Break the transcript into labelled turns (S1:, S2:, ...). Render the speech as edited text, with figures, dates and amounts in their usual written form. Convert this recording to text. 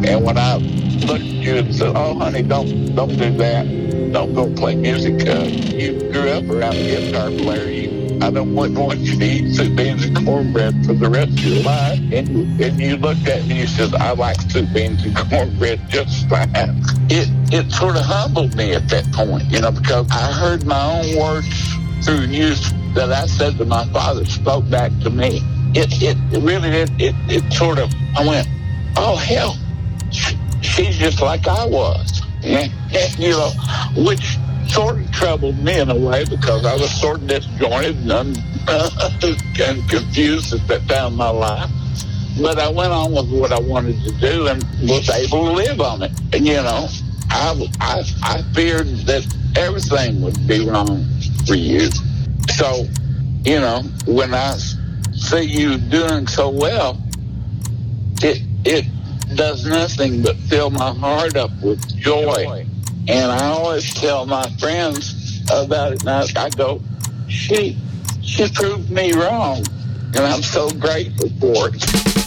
S1: And when I looked at you and said, "Oh, honey, don't do that. Don't go play music. You grew up around a guitar player. I wouldn't want you to eat soup, beans, and cornbread for the rest of your life." And you looked at me and you said, "I like soup, beans, and cornbread just fine." It sort of humbled me at that point, because I heard my own words through you that I said to my father spoke back to me. It really did. It sort of, I went, "Oh, hell, she's just like I was." Which sort of troubled me in a way because I was sort of disjointed and confused at that time in my life. But I went on with what I wanted to do and was able to live on it. And, I feared that everything would be wrong for you. So, when I see you doing so well, it does nothing but fill my heart up with joy. And I always tell my friends about it, and I go, she proved me wrong, and I'm so grateful for it.